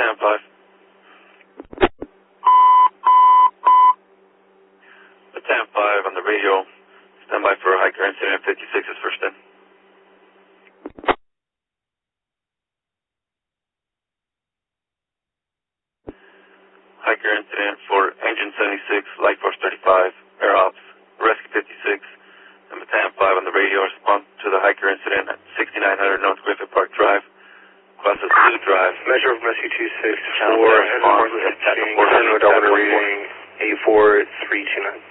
Battalion 5. Battalion 5 on the radio. Stand by for a hiker incident. 56 is first in. Hiker incident for Engine 76, Light Force 35, Air Ops, Rescue 56, and Battalion 5 on the radio. Respond to the hiker incident at 6900 North Griffith Park Drive, Class 2 Drive. Measure of Rescue 26, Channel 4 response at 4 reading 84329.